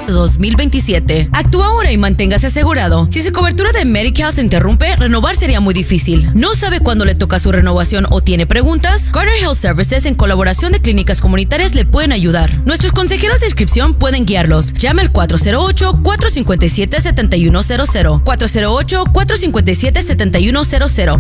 2027. Actúa ahora y manténgase asegurado. Si su cobertura de Medi-Cal se interrumpe, renovar sería muy difícil. ¿No sabe cuándo le toca su renovación o tiene preguntas? Garner Health Services, en colaboración de clínicas comunitarias, le pueden ayudar. Nuestros consejeros de inscripción pueden guiarlos. Llame al 408-457-7100. 408-457-7100.